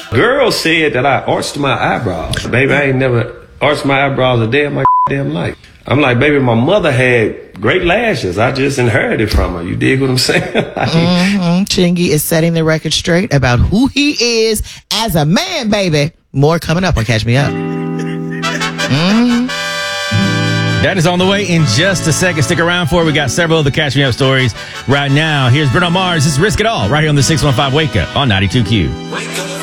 Girl said that I arched my eyebrows. Baby, I ain't never arched my eyebrows a day of my damn life. I'm like, baby, my mother had great lashes. I just inherited from her. You dig what I'm saying? Chingy is setting the record straight about who he is as a man, baby. More coming up on Catch Me Up. That is on the way in just a second. Stick around for it. We got several of the Catch Me Up stories right now. Here's Bruno Mars. This is Risk It All right here on the 615 Wake Up on 92Q.